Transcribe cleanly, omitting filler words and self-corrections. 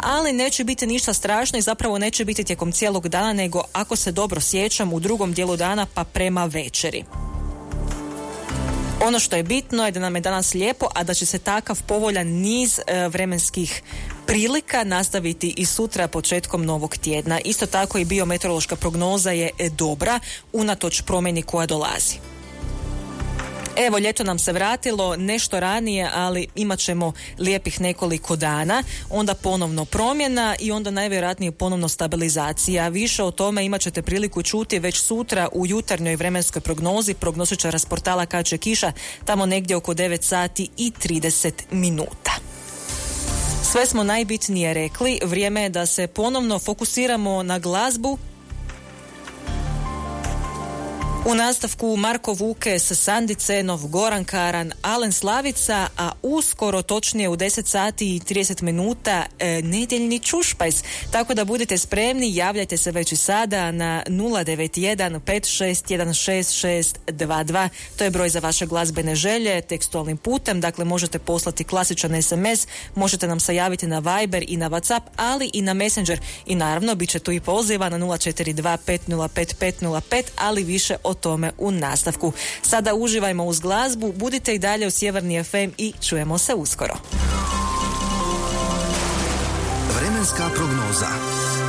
ali neće biti ništa strašno i zapravo neće biti tijekom cijelog dana, nego ako se dobro sjećam u drugom dijelu dana pa prema večeri. Ono što je bitno je da nam je danas lijepo, a da će se takav povoljan niz vremenskih prilika nastaviti i sutra početkom novog tjedna. Isto tako i biometeorološka prognoza je dobra unatoč promjeni koja dolazi. Evo, ljeto nam se vratilo nešto ranije, ali imat ćemo lijepih nekoliko dana, onda ponovno promjena i onda najvjerojatnije ponovno stabilizacija. Više o tome imat ćete priliku čuti već sutra u jutarnjoj vremenskoj prognozi prognostičara s portala Kad će kiša, tamo negdje oko 9 sati i 30 minuta. Sve smo najbitnije rekli, vrijeme je da se ponovno fokusiramo na glazbu. U nastavku Marko Vukes, Sandi Cenov, Goran Karan, Alen Slavica, a uskoro, točnije u 10 sati i 30 minuta, nedjeljni čušpajs. Tako da budite spremni, javljajte se već i sada na 091 56 16622. To je broj za vaše glazbene želje, tekstualnim putem, dakle možete poslati klasičan SMS, možete nam se javiti na Viber i na WhatsApp, ali i na Messenger. I naravno, bit će tu i poziva na 042 505 505, ali više o tome u nastavku. Sada uživajmo uz glazbu, budite i dalje u Sjeverni FM i čujemo se uskoro. Vremenska prognoza.